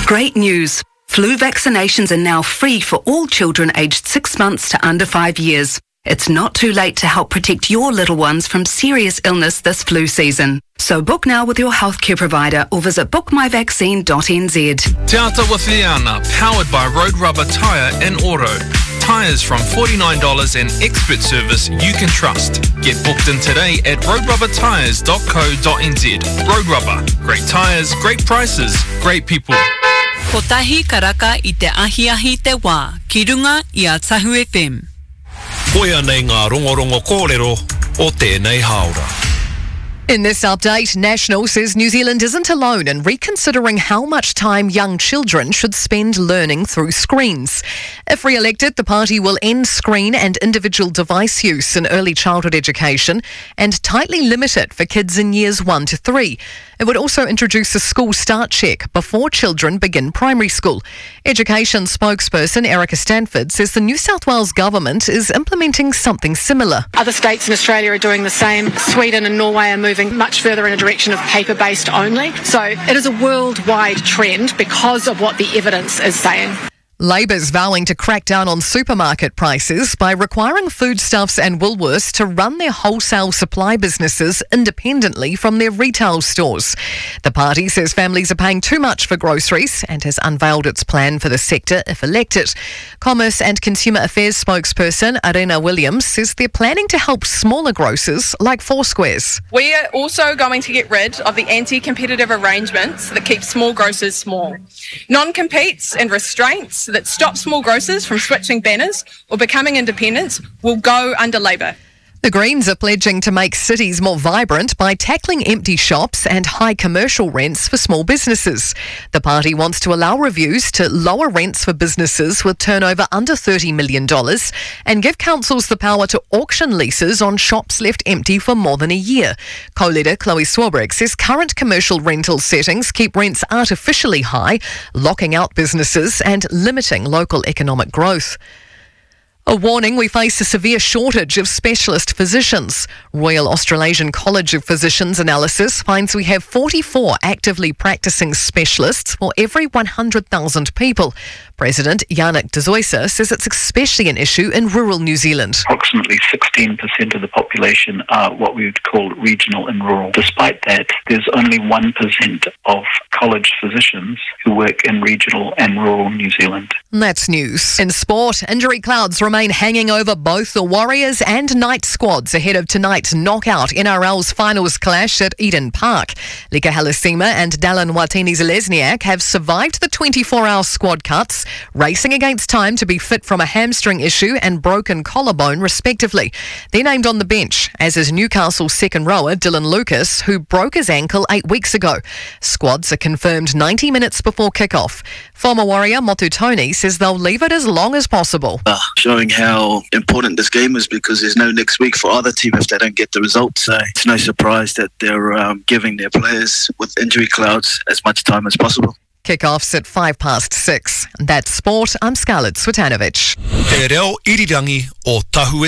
Great news. Flu vaccinations are now free for all children aged 6 months to under 5 years. It's not too late to help protect your little ones from serious illness this flu season. So book now with your healthcare provider or visit bookmyvaccine.nz. Te Ata with Liana, powered by Road Rubber Tyre and Auto. Tyres from $49 and expert service you can trust. Get booked in today at roadrubbertyres.co.nz. Road Rubber. Great tyres, great prices, great people. Ko tahi karaka I te ahi te wā, ki runga I a Tahu FM. Koia nei ngā rongorongo kōrero o tēnei haora. In this update, National says New Zealand isn't alone in reconsidering how much time young children should spend learning through screens. If re-elected, the party will end screen and individual device use in early childhood education and tightly limit it for kids in years 1 to 3. It would also introduce a school start check before children begin primary school. Education spokesperson Erica Stanford says the New South Wales government is implementing something similar. Other states in Australia are doing the same. Sweden and Norway are moving much further in a direction of paper-based only. So it is a worldwide trend because of what the evidence is saying. Labor's vowing to crack down on supermarket prices by requiring Foodstuffs and Woolworths to run their wholesale supply businesses independently from their retail stores. The party says families are paying too much for groceries and has unveiled its plan for the sector if elected. Commerce and Consumer Affairs spokesperson Arena Williams says they're planning to help smaller grocers like Foursquares. We are also going to get rid of the anti-competitive arrangements that keep small grocers small. Non-competes and restraints that stop small grocers from switching banners or becoming independents will go under Labor. The Greens are pledging to make cities more vibrant by tackling empty shops and high commercial rents for small businesses. The party wants to allow reviews to lower rents for businesses with turnover under $30 million and give councils the power to auction leases on shops left empty for more than a year. Co-leader Chloe Swarbrick says current commercial rental settings keep rents artificially high, locking out businesses and limiting local economic growth. A warning, we face a severe shortage of specialist physicians. Royal Australasian College of Physicians analysis finds we have 44 actively practising specialists for every 100,000 people. President Yannick De Zoysa says it's especially an issue in rural New Zealand. Approximately 16% of the population are what we would call regional and rural. Despite that, there's only 1% of college physicians who work in regional and rural New Zealand. That's news. In sport, injury clouds remain hanging over both the Warriors and Knights squads ahead of tonight's knockout NRL's finals clash at Eden Park. Lika Halasima and Dallin Watini-Zelezniak have survived the 24-hour squad cuts, racing against time to be fit from a hamstring issue and broken collarbone respectively. They're named on the bench, as is Newcastle's second rower Dylan Lucas, who broke his ankle 8 weeks ago. Squads are confirmed 90 minutes before kickoff. Former Warrior Motu Tony says they'll leave it as long as possible. Showing how important this game is because there's no next week for either team if they don't get the result. So it's no surprise that they're giving their players with injury clouds as much time as possible. Kickoffs at 6:05. That's sport. I'm Scarlett Swetanovic. Te reo irirangi o Tahu